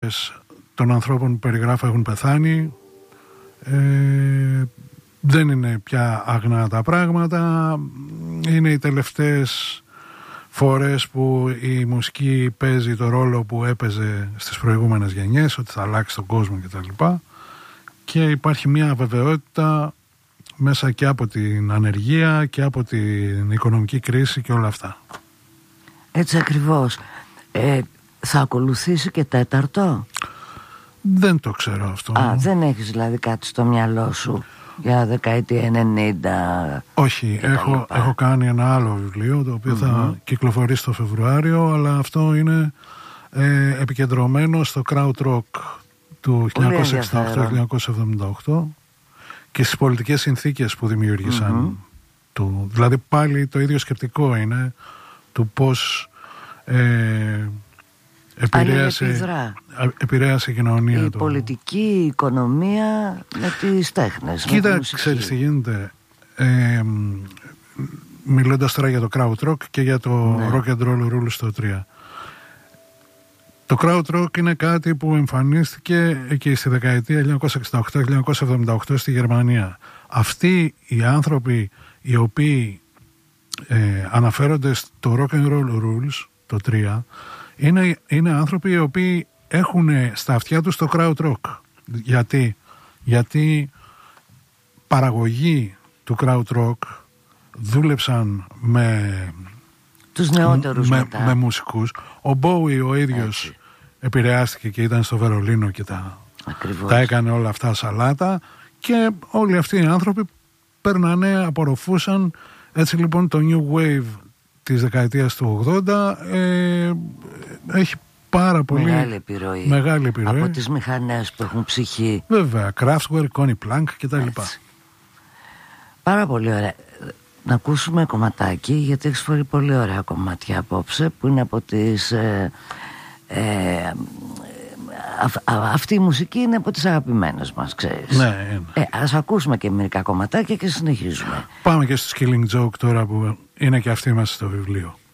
υπόλοιπες των ανθρώπων που περιγράφω έχουν πεθάνει. Δεν είναι πια αγνά τα πράγματα. Είναι οι τελευταίες φορές που η μουσική παίζει το ρόλο που έπαιζε στις προηγούμενες γενιές, ότι θα αλλάξει τον κόσμο κτλ. Και υπάρχει μια αβεβαιότητα μέσα και από την ανεργία και από την οικονομική κρίση και όλα αυτά. Έτσι ακριβώς. Θα ακολουθήσει και τέταρτο? Δεν το ξέρω αυτό. Δεν έχεις δηλαδή κάτι στο μυαλό σου για δεκαετία 90? Όχι, έχω κάνει ένα άλλο βιβλίο το οποίο θα κυκλοφορήσει το Φεβρουάριο, αλλά αυτό είναι επικεντρωμένο στο crowd rock του 1968-1978 και στις πολιτικές συνθήκες που δημιούργησαν δηλαδή πάλι το ίδιο σκεπτικό είναι του πώς επηρέασε η κοινωνία. Η πολιτική, η οικονομία με τις τέχνες. Κοίτα, ξέρεις τι γίνεται. Μιλώντας τώρα για το crowd rock και για το rock and roll rules στο 3. Το crowd rock είναι κάτι που εμφανίστηκε εκεί στη δεκαετία 1968-1978 στη Γερμανία. Αυτοί οι άνθρωποι οι οποίοι αναφέρονται στο rock and roll rules το 3 είναι άνθρωποι οι οποίοι έχουν στα αυτιά τους το crowd rock. Γιατί παραγωγή του crowd rock δούλεψαν με τους νεότερους με μουσικούς. Ο Bowie ο ίδιος επηρεάστηκε και ήταν στο Βερολίνο και τα έκανε όλα αυτά σαλάτα, και όλοι αυτοί οι άνθρωποι παίρνανε, απορροφούσαν. Έτσι λοιπόν το New Wave της δεκαετίας του 80 έχει πάρα πολύ μεγάλη επιρροή από τις μηχανές που έχουν ψυχή. Βέβαια, Kraftwerk, Connie Plank κτλ. Πάρα πολύ ωραία. Να ακούσουμε κομματάκι, γιατί έχεις φέρει πολύ ωραία κομμάτια απόψε, που είναι από τις αυτή η μουσική είναι από τις αγαπημένες μας, ξέρεις. Ναι. Ας ακούσουμε και μερικά κομματάκια και συνεχίζουμε. Πάμε και στο Killing Joke τώρα, που είναι και αυτή μέσα στο βιβλίο.